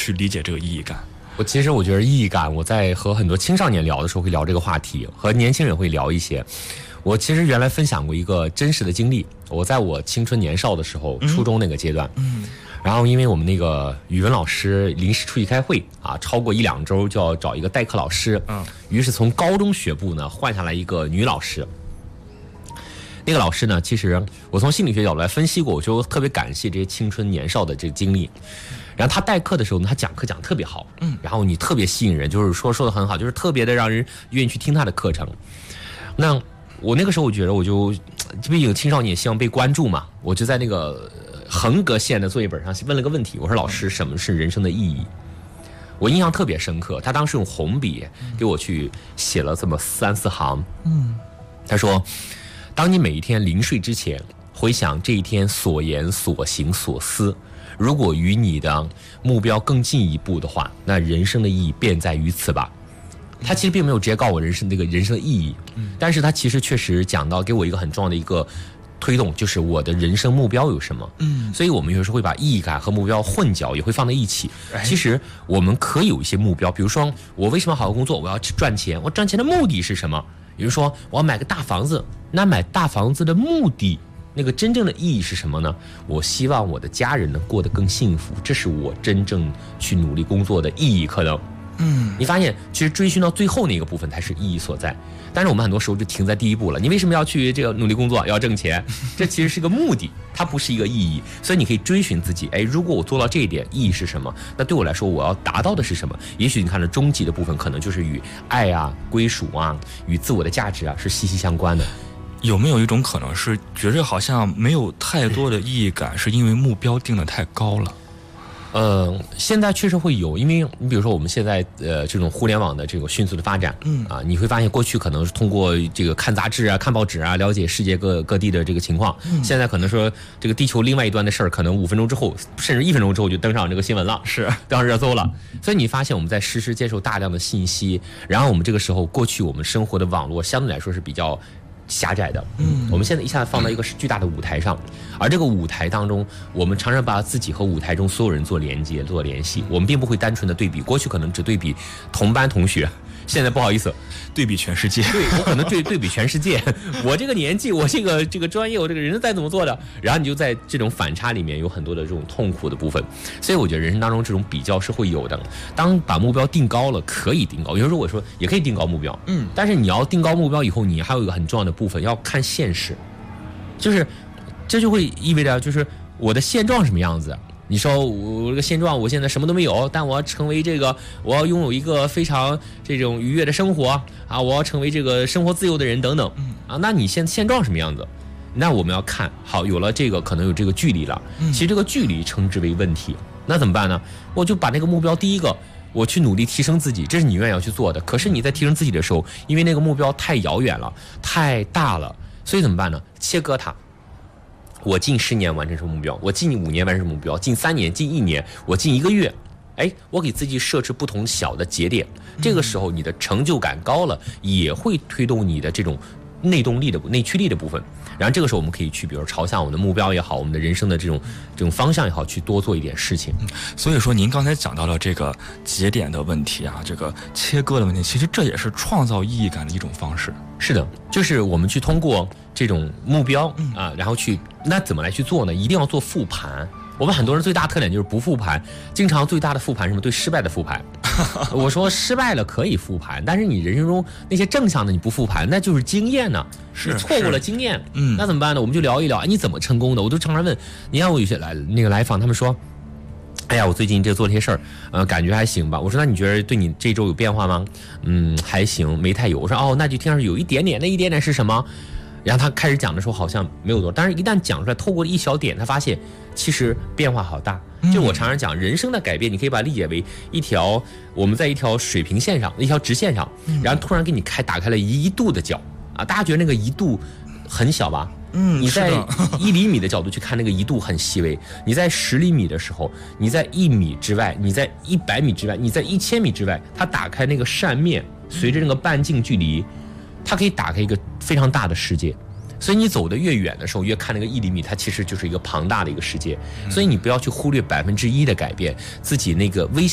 去理解这个意义感？ 其实我觉得意义感，我在和很多青少年聊的时候会聊这个话题，和年轻人会聊一些。我其实原来分享过一个真实的经历，我在我青春年少的时候，初中那个阶段，然后因为我们那个语文老师临时出去开会啊，超过1-2周就要找一个代课老师，于是从高中学部呢换下来一个女老师。那个老师呢，其实我从心理学角度来分析过，我就特别感谢这些青春年少的这个经历。然后他代课的时候呢，他讲课讲得特别好，然后你特别吸引人，就是说得很好，就是特别的让人愿意去听他的课程。那我那个时候我觉得，我就毕竟青少年希望被关注嘛，我就在那个横格线的作业本上问了个问题，我说老师，什么是人生的意义？我印象特别深刻，他当时用红笔给我去写了这么3-4行。他说，当你每一天临睡之前回想这一天所言所行所思，如果与你的目标更进一步的话，那人生的意义便在于此吧。他其实并没有直接告诉我人生的意义，但是他其实确实讲到给我一个很重要的一个推动，就是我的人生目标有什么。所以我们有时候会把意义感和目标混淆，也会放在一起。其实我们可以有一些目标，比如说我为什么要好好工作，我要赚钱，我赚钱的目的是什么？比如说我要买个大房子，那买大房子的目的，那个真正的意义是什么呢？我希望我的家人能过得更幸福，这是我真正去努力工作的意义。可能你发现其实追寻到最后那个部分才是意义所在，但是我们很多时候就停在第一步了。你为什么要去这个努力工作，要挣钱？这其实是个目的，它不是一个意义。所以你可以追寻自己，如果我做到这一点，意义是什么？那对我来说，我要达到的是什么？也许你看的终极的部分，可能就是与爱啊、归属啊、与自我的价值啊是息息相关的。 有没有一种可能是觉着好像没有太多的意义感，是因为目标定得太高了？ 现在确实会有，因为你比如说我们现在这种互联网的这个迅速的发展，你会发现过去可能是通过这个看杂志啊、看报纸啊，了解世界各地的这个情况，现在可能说这个地球另外一端的事儿，可能5分钟之后，甚至1分钟之后就登上这个新闻了，是登上热搜了。所以你发现我们在实时接受大量的信息，然后我们这个时候，过去我们生活的网络相对来说是比较狭窄的，我们现在一下子放到一个巨大的舞台上，而这个舞台当中，我们常常把自己和舞台中所有人做连接、做联系，我们并不会单纯的对比。过去可能只对比同班同学，现在不好意思， 对比全世界。 对，我可能对比全世界，我这个年纪，我这个专业，我这个人在怎么做的，然后你就在这种反差里面有很多的这种痛苦的部分。所以我觉得人生当中这种比较是会有的。当把目标定高了，可以定高，有时候我说也可以定高目标，但是你要定高目标以后，你还有一个很重要的部分要看现实，就是这就会意味着就是我的现状是什么样子。你说我这个现状，我现在什么都没有，但我要成为这个，我要拥有一个非常这种愉悦的生活啊，我要成为这个生活自由的人等等啊。那你现状什么样子？那我们要看好，有了这个可能有这个距离了，其实这个距离称之为问题。那怎么办呢？我就把那个目标，第一个我去努力提升自己，这是你愿意要去做的。可是你在提升自己的时候，因为那个目标太遥远了，太大了，所以怎么办呢？切割它。我近10年完成什么目标？我近5年完成什么目标？近3年、近1年，我近1个月。我给自己设置不同小的节点，这个时候你的成就感高了，也会推动你的这种内驱力的部分。然后这个时候我们可以去，比如朝向我们的目标也好，我们的人生的这种方向也好，去多做一点事情。 所以说您刚才讲到了这个节点的问题啊，这个切割的问题，其实这也是创造意义感的一种方式。 是的，就是我们去通过这种目标然后去，那怎么来去做呢？一定要做复盘。我们很多人最大特点就是不复盘，经常最大的复盘是什么？对失败的复盘。我说失败了可以复盘，但是你人生中那些正向的你不复盘，那就是经验呢，你错过了经验。那怎么办呢？我们就聊一聊，你怎么成功的？我都常常问，你看我有些来访，他们说，哎呀，我最近这做这些事儿，感觉还行吧。我说那你觉得对你这周有变化吗？还行，没太有。我说那就听上去有一点点，那一点点是什么？然后他开始讲的时候好像没有多，但是一旦讲出来，透过一小点，他发现其实变化好大。就我常常讲，人生的改变，你可以把它理解为我们在一条水平线上，一条直线上，然后突然给你打开了1度的角啊！大家觉得那个1度很小吧？你在1厘米的角度去看，那个1度很细微；你在10厘米的时候，你在1米之外，你在100米之外，你在1000米之外，它打开那个扇面，随着那个半径距离，它可以打开一个非常大的世界。所以你走得越远的时候，越看那个1厘米，它其实就是一个庞大的一个世界。所以你不要去忽略1%的改变，自己那个微